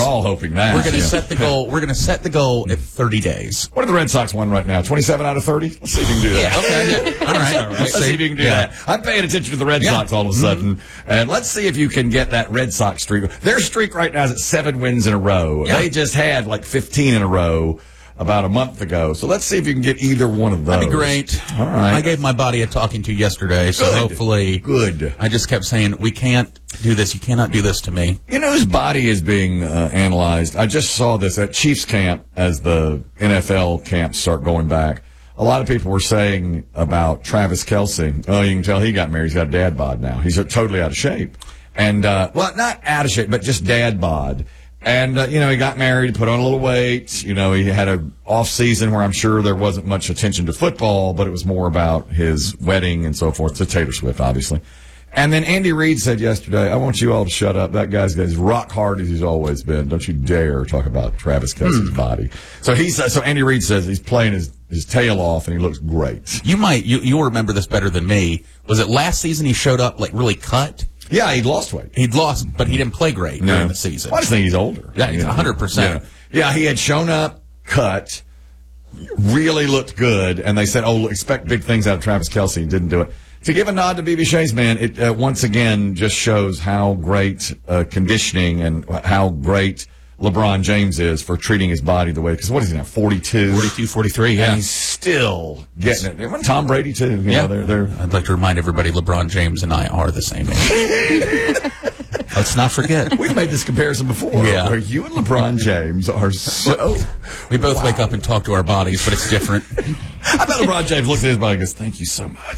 all hoping that. We're going to set the goal. We're going to set the goal at 30 days. What are the Red Sox won right now? 27 out of 30? Let's see if you can do that. Okay. All right. Let's see if you can do that. I'm paying attention to the Red Sox all of a sudden. And let's see if you can get that Red Sox streak. Their streak right now is at 7 wins in a row. Yeah. They just had like 15 in a row about a month ago. So let's see if you can get either one of those. That'd be great. All right. I gave my body a talking to yesterday, so hopefully. Good. I just kept saying, we can't do this. You cannot do this to me. You know whose body is being analyzed? I just saw this at Chiefs camp as the NFL camps start going back. A lot of people were saying about Travis Kelce. Oh, you can tell he got married. He's got a dad bod now. He's totally out of shape. And, well, not out of shape, but just dad bod. And, he got married, put on a little weight. He had a off season where I'm sure there wasn't much attention to football, but it was more about his wedding and so forth to Taylor Swift, obviously. And then Andy Reid said yesterday, I want you all to shut up. That guy's as rock hard as he's always been. Don't you dare talk about Travis Kelce's body. So so Andy Reid says he's playing his tail off and he looks great. You'll remember this better than me. Was it last season he showed up like really cut? Yeah, he'd lost weight. He'd lost, but he didn't play great during the season. Well, I just think he's older. Yeah, he's 100%. Yeah, he had shown up, cut, really looked good, and they said, expect big things out of Travis Kelce. He didn't do it. To give a nod to B.B. Shays, man, it once again just shows how great conditioning and how great LeBron James is for treating his body the way, because what is he now, 42? 42, 43, yeah. And he's still getting it. Tom Brady, too. Yeah. They're I'd like to remind everybody LeBron James and I are the same age. Let's not forget. We've made this comparison before, where you and LeBron James are so... We both wake up and talk to our bodies, but it's different. I bet LeBron James looks at his body and goes, thank you so much.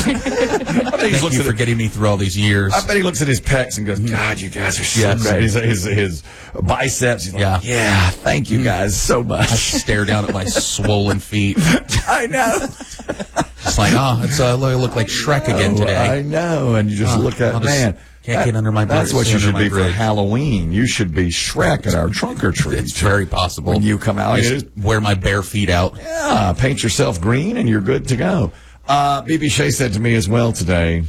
Thank you for getting me through all these years. I bet he looks at his pecs and goes, God, you guys are so great. His biceps, he's like, thank you guys so much. I stare down at my swollen feet. I know. It's like, I look like Shrek again today. I know, and you just look at, man. Can't get under my bridge. That's what you should be for Halloween. You should be Shrek at our trunk or treat. It's very possible. When you come out, just wear my bare feet out. Yeah, paint yourself green and you're good to go. B.B. Shea said to me as well today,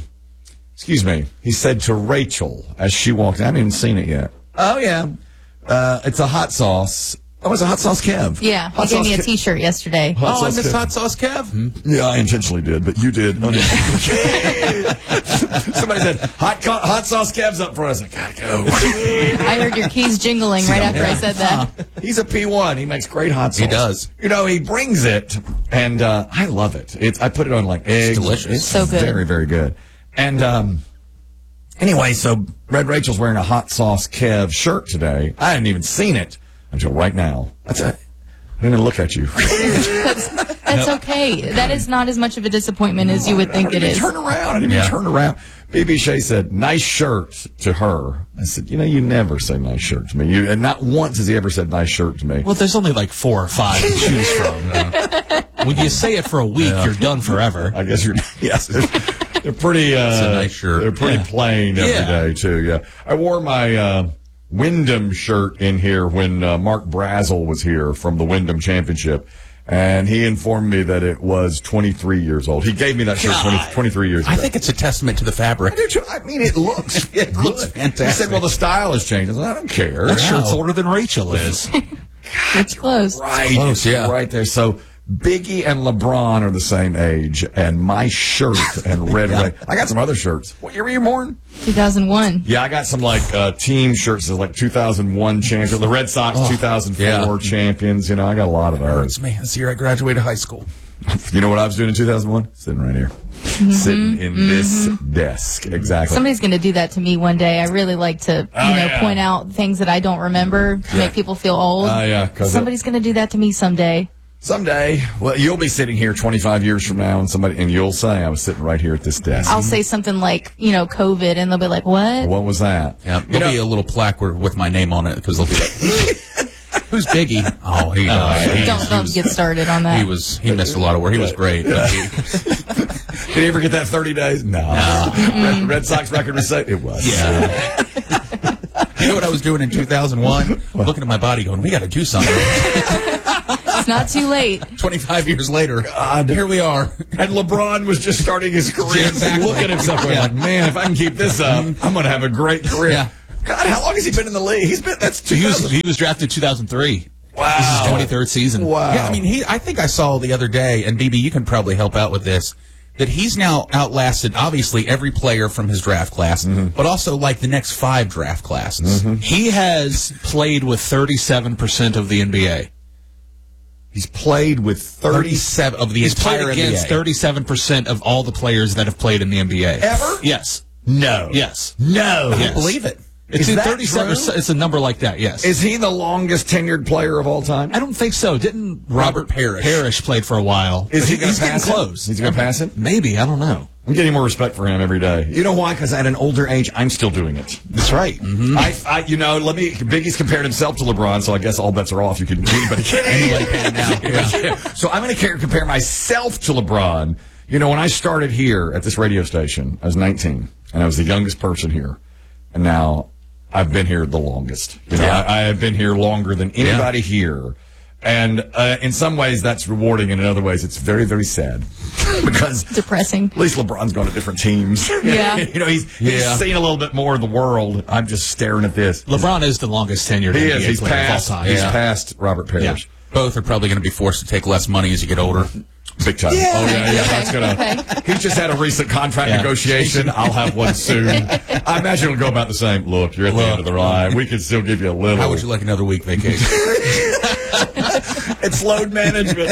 he said to Rachel as she walked in, I haven't even seen it yet. Oh, yeah. It's a hot sauce. Oh, it's a hot sauce Kev. Yeah, he gave me a T-shirt yesterday. I missed hot sauce Kev. Yeah, I intentionally did, but you did. Somebody said, hot sauce Kev's up for us. I gotta go. I heard your keys jingling right after I said that. He's a P1. He makes great hot sauce. He does. He brings it, and I love it. I put it on like eggs. It's delicious. It's so good. Very, very good. And anyway, so Red Rachel's wearing a hot sauce Kev shirt today. I hadn't even seen it until right now. I didn't even look at you. That's okay. That is not as much of a disappointment as you would think it is. Turn around. I didn't even turn around. B.B. Shea said, nice shirt to her. I said, you never say nice shirt to me. And not once has he ever said nice shirt to me. Well, there's only like 4 or 5 to choose from. When you say it for a week, you're done forever. I guess yes. They're pretty, it's a nice shirt. They're pretty plain every day, too, yeah. I wore my, Wyndham shirt in here when Mark Brazel was here from the Wyndham Championship, and he informed me that it was 23 years old. He gave me that shirt 23 years ago. I think it's a testament to the fabric. I mean, it looks fantastic. He said, well, the style has changed. I said, I don't care. That shirt's older than Rachel is. It's close. Right. It's close, yeah. Right there. So Biggie and LeBron are the same age, and my shirt and Red Ray. I got some other shirts. What year were you born? 2001. Yeah, I got some team shirts, like 2001 champions, the Red Sox 2004 champions. I got a lot of those. Man, this year I graduated high school. You know what I was doing in 2001? Sitting right here. Sitting in this desk. Exactly. Somebody's going to do that to me one day. I really like to, point out things that I don't remember to make people feel old. Somebody's going to do that to me someday. Someday. Well, you'll be sitting here 25 years from now, and you'll say, I was sitting right here at this desk. I'll say something like, COVID, and they'll be like, what? What was that? Yeah, there'll be a little plaque with my name on it, because they'll be like, who's Biggie? Oh, he don't get started on that. He missed a lot of work. He was great. Did he ever get that 30 days? No. Red Sox record was set? It was. Yeah. You know what I was doing in 2001? Looking at my body going, we got to do something. It's not too late. 25 years later, here we are. And LeBron was just starting his career. Exactly. Looking at himself like, man, if I can keep this up, I'm going to have a great career. Yeah. God, how long has he been in the league? He was drafted in 2003. Wow. This is his 23rd season. Wow. Yeah, I mean, I think I saw the other day, and BB, you can probably help out with this, that he's now outlasted, obviously, every player from his draft class, but also, like, the next 5 draft classes. He has played with 37% of the NBA. He's played with 37 of the He's entire played against NBA. 37% of all the players that have played in the NBA. Ever? Yes. No. Yes. No. I Yes. believe it. It's Is that 37. true? It's a number like that. Yes. Is he the longest tenured player of all time? I don't think so. Didn't Robert Parrish. Parrish played for a while? Is he But going he's to pass getting it? close. He's going to pass it? Maybe. I don't know. I'm getting more respect for him every day. You know why? Because at an older age, I'm still doing it. That's right. Biggie's compared himself to LeBron, so I guess all bets are off. Anybody can now. Yeah. So I'm going to compare myself to LeBron. You know, when I started here at this radio station, I was 19, and I was the youngest person here. And now I've been here the longest. You know, I have been here longer than anybody here. And in some ways, that's rewarding, and in other ways, it's very, very sad because Depressing. at least LeBron's gone to different teams. Yeah. You know, he's seen a little bit more of the world. I'm just staring at this. LeBron is the longest tenured He NBA is. He's player passed. of all time. He's passed Robert Parrish. Both are probably going to be forced to take less money as you get older. Big time. Yeah. Oh, yeah. That's gonna. He's just had a recent contract negotiation. I'll have one soon. I imagine it'll go about the same. Look, you're at the end of the line. We can still give you a little. How would you like another week vacation? It's load management.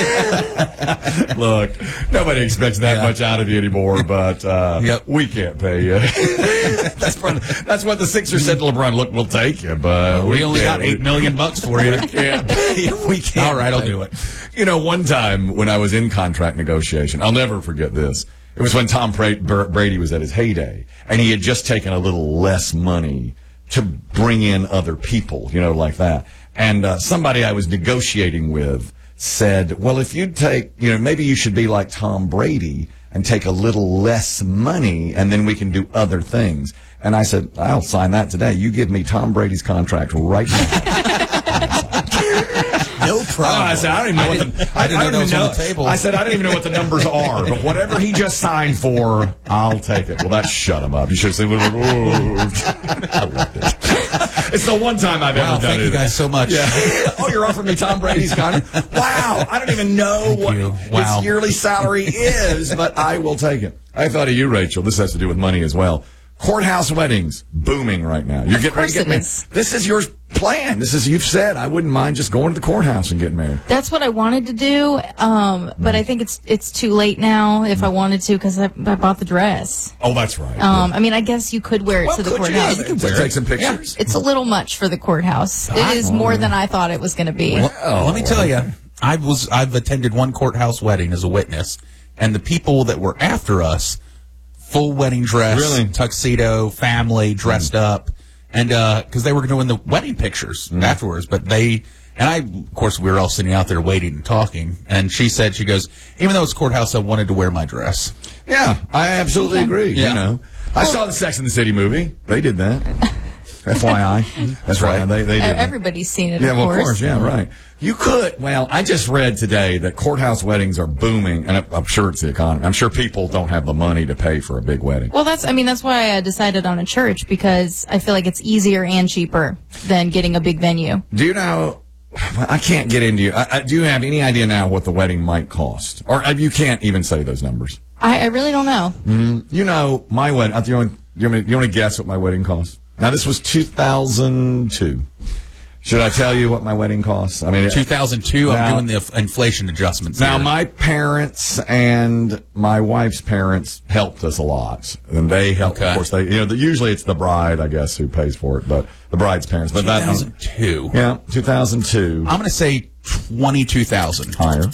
Look, nobody expects that much out of you anymore, but we can't pay you. That's what the Sixers said to LeBron. Look, we'll take you, but We only got $8 million for you. We can't. All right, I'll do it. You know, one time when I was in contract negotiation, I'll never forget this. It was when Tom Brady was at his heyday, and he had just taken a little less money to bring in other people, you know, like that. And somebody I was negotiating with said, well, if you'd take, you know, maybe you should be like Tom Brady and take a little less money, and then we can do other things. And I said, I'll sign that today. You give me Tom Brady's contract right now. No problem. I said, I don't even know I didn't know that was on the table. I said, I don't even know what the numbers are, but whatever he just signed for, I'll take it. Well, that shut him up. You should have said, I loved it. It's the one time I've ever done it. Thank you guys so much. Yeah. Oh, you're offering me Tom Brady's contract? Wow. I don't even know what his yearly salary is, but I will take it. I thought of you, Rachel. This has to do with money as well. Courthouse weddings, booming right now. You're getting ready to get married. This is your plan. You've said, I wouldn't mind just going to the courthouse and getting married. That's what I wanted to do, but I think it's too late now if I wanted to because I bought the dress. Oh, that's right. I mean, I guess you could wear it to the courthouse. You can take some pictures. It's a little much for the courthouse. It is more than I thought it was going to be. Well, let me tell you, I've attended one courthouse wedding as a witness, and the people that were after us, full wedding dress, tuxedo, family, dressed up, and because they were doing the wedding pictures afterwards, but of course, we were all sitting out there waiting and talking, and she goes, even though it's courthouse, I wanted to wear my dress. Yeah, I absolutely agree. Yeah. You know, I saw the Sex and the City movie. They did that. FYI. That's right. They did that. Everybody's seen it, of course. Yeah, right. You could. Well, I just read today that courthouse weddings are booming, and I'm sure it's the economy. I'm sure people don't have the money to pay for a big wedding. Well, that's why I decided on a church, because I feel like it's easier and cheaper than getting a big venue. Do you know? I can't get into you. Do you have any idea now what the wedding might cost? Or you can't even say those numbers? I really don't know. Mm-hmm. You know, my wedding, you want to guess what my wedding cost? Now, this was 2002. Should I tell you what my wedding costs? I mean, 2002. I'm doing the inflation adjustments. Now, my parents and my wife's parents helped us a lot, and they helped. Of course, usually it's the bride, I guess, who pays for it, but the bride's parents. But 2002. Yeah, 2002. I'm going to say 22,000. Higher.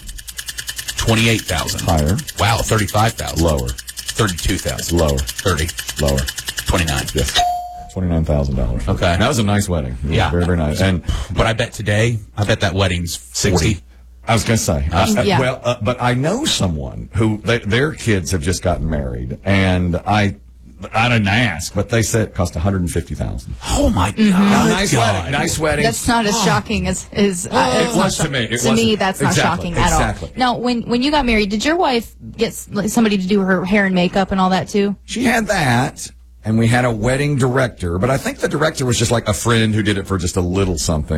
28,000. Higher. Wow, 35,000. Lower. 32,000. Lower. 30. Lower. 29. Yes. $29,000. Okay. That was a nice wedding. Yeah. Very, very nice. But I bet that wedding's 60. 40. I was going to say. But I know someone who, their kids have just gotten married, and I didn't ask, but they said it cost $150,000. Oh my God! Nice wedding. Nice wedding. That's not as shocking as it was to me. To me, that's not shocking at all. Now, when you got married, did your wife get somebody to do her hair and makeup and all that too? She had that. and we had a wedding director, but I think the director was just like a friend who did it for just a little something.